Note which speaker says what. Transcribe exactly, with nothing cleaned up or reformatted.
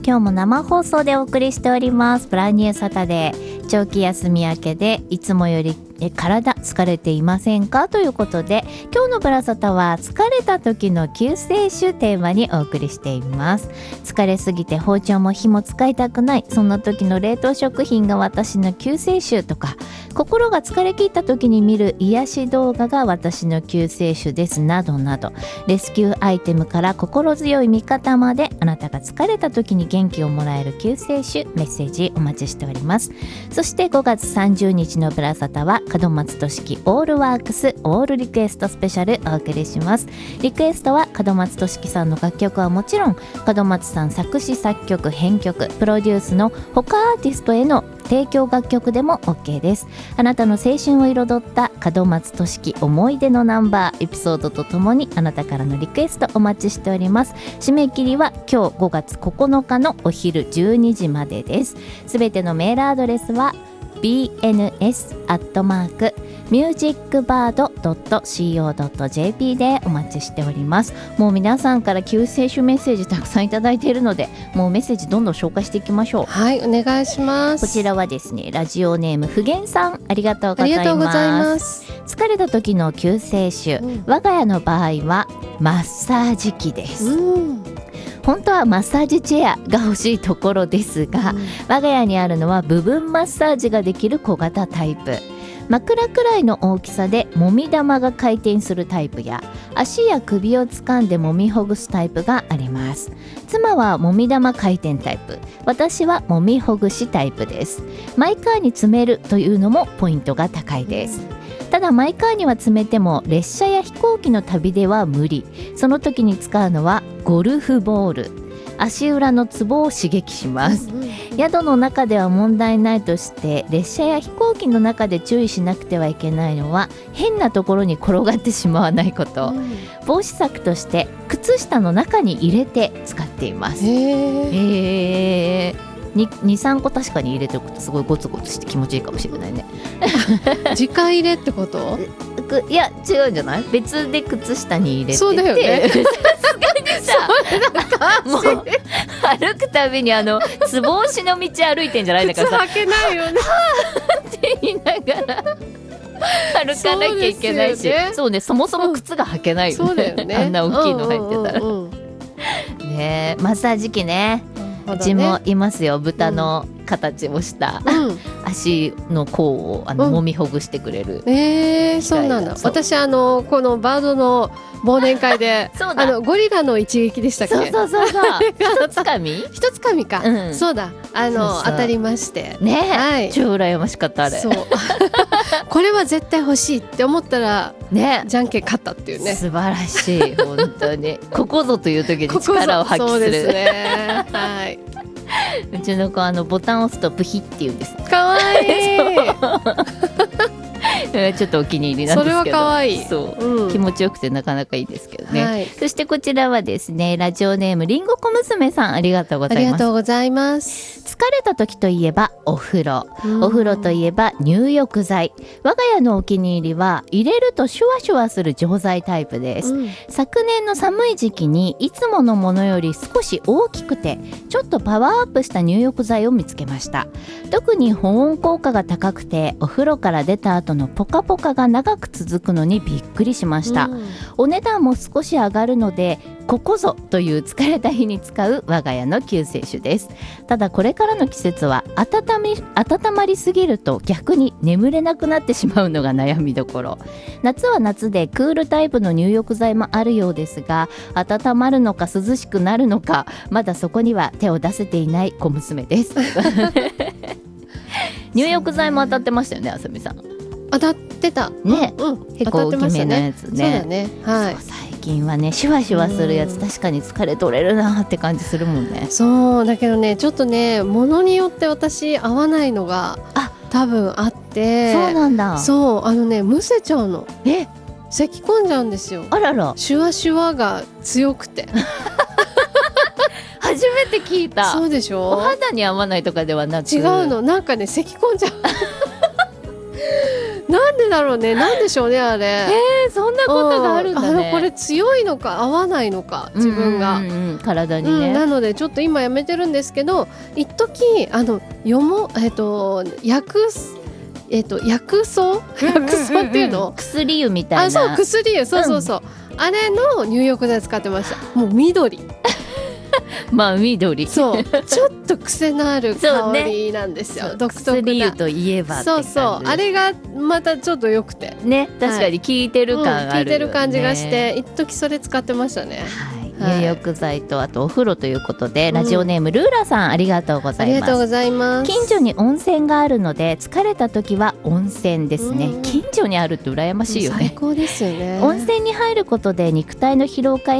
Speaker 1: 今日も生放送でお送りしております。ブランニューサタデー、長期休み明けでいつもよりえ体疲れていませんかということで、今日のブラサタは疲れた時の救世主テーマにお送りしています。疲れすぎて包丁も火も使いたくない、そんな時の冷凍食品が私の救世主とか、心が疲れ切った時に見る癒し動画が私の救世主ですなどなど、レスキューアイテムから心強い味方まで、あなたが疲れた時に元気をもらえる救世主メッセージお待ちしております。そしてごがつさんじゅうにちのブラサタは門松俊樹オールワークスオールリクエストスペシャルお送りします。リクエストは門松俊樹さんの楽曲はもちろん、門松さん作詞作曲編曲プロデュースの他アーティストへの提供楽曲でも OK です。あなたの青春を彩った門松俊樹思い出のナンバーエピソードとともに、あなたからのリクエストお待ちしております。締め切りは今日ごがつここのかのお昼じゅうにじまでです。すべてのメールアドレスは ビーエヌエス アットマーク ミュージックバード ドット シーオー ドット ジェーピー でお待ちしております。もう皆さんから救世主メッセージたくさんいただいているので、もうメッセージどんどん紹介していきましょう。
Speaker 2: はい、お願いします。
Speaker 1: こちらはですね、ラジオネームふげんさん、ありがとうございます。
Speaker 2: ありがとうございます。
Speaker 1: 疲れた時の救世主、うん、我が家の場合はマッサージ機です。うん、本当はマッサージチェアが欲しいところですが、うん、我が家にあるのは部分マッサージができる小型タイプ、枕くらいの大きさでもみ玉が回転するタイプや、足や首を掴んでもみほぐすタイプがあります。妻はもみ玉回転タイプ、私はもみほぐしタイプです。マイカーに詰めるというのもポイントが高いです。ただマイカーには詰めても列車や飛行機の旅では無理。その時に使うのはゴルフボール、足裏のツボを刺激します。宿の中では問題ないとして、列車や飛行機の中で注意しなくてはいけないのは変なところに転がってしまわないこと、うん、防止策として靴下の中に入れて使っています。へー、へー、にさんこ確かに入れておくとすごいゴツゴツして気持ちいいかもしれないね。
Speaker 2: 直入れってこと？
Speaker 1: いや違うんじゃない？別で靴下に入れてて、
Speaker 2: そうだよね。
Speaker 1: さすがにさ、もう歩くたびにあのつぼ押しの道歩いてんじゃないんだからさ、
Speaker 2: 靴履けないよね
Speaker 1: って言いながら歩かなきゃいけないし、そうですよね。そうね、そもそも靴が履けないよね。そうだよね。あんな大きいの入ってたら、うんうんうん、ねえ、マッサージ機ね、うちもいますよ。豚の形をした、うん、足の甲をあの、うん、揉みほぐしてくれる。え
Speaker 2: ー、そうなんだ。私あのこのバードの忘年会であのゴリラの一撃でしたっけ？
Speaker 1: そうそうそうそう。一つかみ？
Speaker 2: 一つかみか、うん、そうだ、あのそうそう当たりまして
Speaker 1: ね、はい、超羨ましかったあれ。そう
Speaker 2: これは絶対欲しいって思ったらね、じゃんけん勝ったっていうね。
Speaker 1: 素晴らしい本当に。ここぞという時に力を発揮する。
Speaker 2: そうですね。はい。
Speaker 1: うちの子あのボタンを押すとプヒって言うんです。
Speaker 2: かわいい。
Speaker 1: ちょっとお気に入りなんですけど、それは可愛い。そう、うん、気持ちよくてなかなかいいですけどね、はい、そしてこちらはですね、ラジオネームりんごこ娘さん、ありがとうございます。
Speaker 2: ありがとうございます。
Speaker 1: 疲れた時といえばお風呂、お風呂といえば入浴剤。我が家のお気に入りは入れるとシュワシュワする錠剤タイプです、うん、昨年の寒い時期にいつものものより少し大きくてちょっとパワーアップした入浴剤を見つけました。特に保温効果が高くて、お風呂から出た後のポカポカが長く続くのにびっくりしました、うん、お値段も少し上がるのでここぞという疲れた日に使う我が家の救世主です。ただこれからの季節は温め、温まりすぎると逆に眠れなくなってしまうのが悩みどころ。夏は夏でクールタイプの入浴剤もあるようですが、温まるのか涼しくなるのかまだそこには手を出せていない小娘です入浴剤も当たってましたよね、あさみさん。
Speaker 2: 当たってた
Speaker 1: ね、うん、結構大きめなやつね。
Speaker 2: そうだね、はい。
Speaker 1: 最近はねシュワシュワするやつ確かに疲れ取れるなって感じするもんね。
Speaker 2: そうだけどね、ちょっとねものによって私合わないのが多分あって。
Speaker 1: そうなんだ。
Speaker 2: そう、あのねむせちゃうの。え、咳込んじゃうんですよ。
Speaker 1: あらら。
Speaker 2: シュワシュワが強くて
Speaker 1: 初めて聞いた。
Speaker 2: そうでしょ。
Speaker 1: お肌に合わないとかではなく、
Speaker 2: 違うの、なんかね咳込んじゃうななんでだろうね、なんでしょうねあれ。
Speaker 1: えー、そんなことがあるんだね。
Speaker 2: あのこれ強いのか合わないのか自分が、
Speaker 1: うんうんうん、体にね、
Speaker 2: うん、なのでちょっと今やめてるんですけど、一時あのよもえっ、と薬えっ、と薬草薬草っていうの、うんうんうん、
Speaker 1: 薬湯みたいな。
Speaker 2: あ、そう薬湯、そうそうそう、うん、あれの入浴剤使ってました。もう緑
Speaker 1: まあ緑、
Speaker 2: そうちょっと癖のある香りなんですよ、ね、独特な。
Speaker 1: 薬湯といえばって感じ。
Speaker 2: そうそう、あれがまたちょっと良くて
Speaker 1: ね、確かに効いてる感あるよね、うん、効
Speaker 2: いてる感じがして一時それ使ってましたね。
Speaker 1: はい、入浴剤とあとお風呂ということで、うん、ラジオネームルーラさん、ありがとうございます。
Speaker 2: ありがとうございます。
Speaker 1: 近所に温泉があるので疲れた時は温泉ですね、うん、近所にあるって羨ましいよね。
Speaker 2: 最高ですよね。
Speaker 1: 温泉に入ることで肉体の疲労回